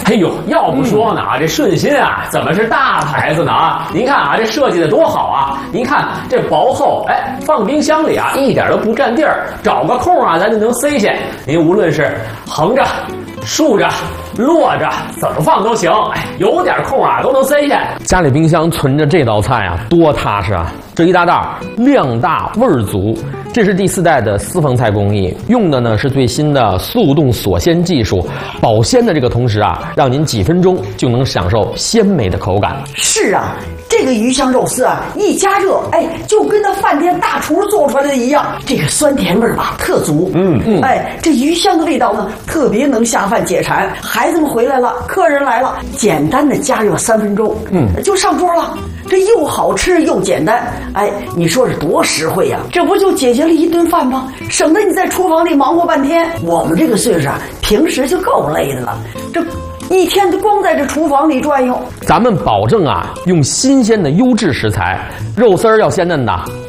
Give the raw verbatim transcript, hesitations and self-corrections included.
哎呦，要不说呢啊，这顺心啊，怎么是大牌子呢啊？您看啊，这设计的多好啊！您看这薄厚，哎，放冰箱里啊，一点都不占地儿，找个空啊，咱就能塞下。您无论是横着、竖着、摞着，怎么放都行。哎，有点空啊，都能塞下。家里冰箱存着这道菜啊，多踏实啊！这一大袋量大味儿足。这是第四代的私房菜工艺，用的呢是最新的速冻锁鲜技术，保鲜的这个同时啊，让您几分钟就能享受鲜美的口感。 是啊，这个鱼香肉丝啊，一加热，哎，就跟那饭店大厨做出来的一样，这个酸甜味儿吧特足。嗯嗯，哎，这鱼香的味道呢，特别能下饭解馋。孩子们回来了，客人来了，简单的加热三分钟，嗯，就上桌了。这又好吃又简单，哎，你说是多实惠呀！这不就解决了一顿饭吗？省得你在厨房里忙活半天。我们这个岁数啊，平时就够累的了，这一天都光在这厨房里转悠。 咱们保证啊，用新鲜的优质食材，肉丝儿要鲜嫩的。